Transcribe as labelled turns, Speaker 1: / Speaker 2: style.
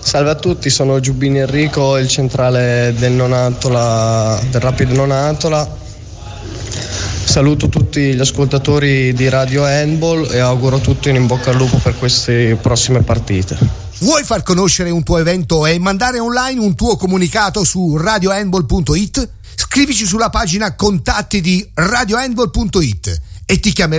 Speaker 1: Salve a tutti, sono Giubbini Enrico, il centrale del Nonantola, del Rapido Nonantola. Saluto tutti gli ascoltatori di Radio Handball e auguro a tutti un in bocca al lupo per queste prossime partite.
Speaker 2: Vuoi far conoscere un tuo evento e mandare online un tuo comunicato su radiohandball.it? Scrivici sulla pagina contatti di radiohandball.it e ti chiameremo